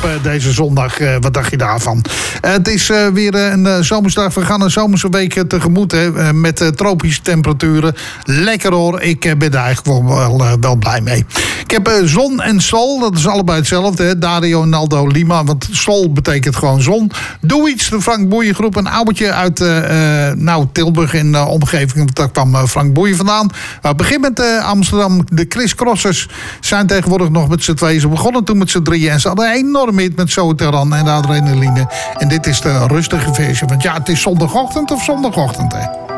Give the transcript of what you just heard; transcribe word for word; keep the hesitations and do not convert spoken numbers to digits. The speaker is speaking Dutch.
deze zondag. Uh, wat dacht je daarvan? Uh, het is uh, weer uh, een uh, zomersdag. We gaan een zomerse week uh, tegemoet hè, uh, met uh, tropische temperaturen. Lekker hoor. Ik uh, ben daar eigenlijk wel, wel, uh, wel blij mee. Ik heb uh, zon en sol. Dat is allebei hetzelfde. Hè. Dario Naldo Lima. Want sol betekent gewoon zon. Doe iets. De Frank Boeien groep. Een oudje uit uh, uh, nou, Tilburg in uh, omgeving. Daar kwam uh, Frank Boeien vandaan. We beginnen met uh, Amsterdam. De Chris Crossers zijn tegenwoordig nog met z'n tweeën. Ze begonnen toen met z'n drieën. En ze hadden een enorm hit met Zoteran en de adrenaline. En dit is de rustige versie. Want ja, het is zondagochtend of zondagochtend, hè.